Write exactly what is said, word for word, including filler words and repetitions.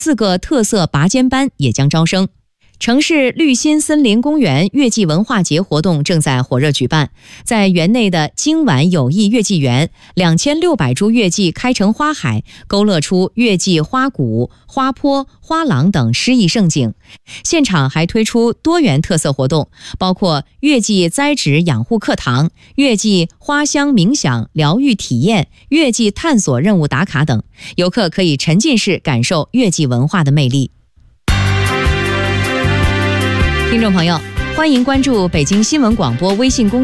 四个特色拔尖班也将招生。城市绿心森林公园月季文化节活动正在火热举办，在园内的今晚友谊月季园，两千六百株月季开成花海，勾勒出月季花谷、花坡、花廊等诗意盛景。现场还推出多元特色活动，包括月季栽植养护课堂、月季花香冥想疗愈体验、月季探索任务打卡等，游客可以沉浸式感受月季文化的魅力。听众朋友，欢迎关注北京新闻广播微信公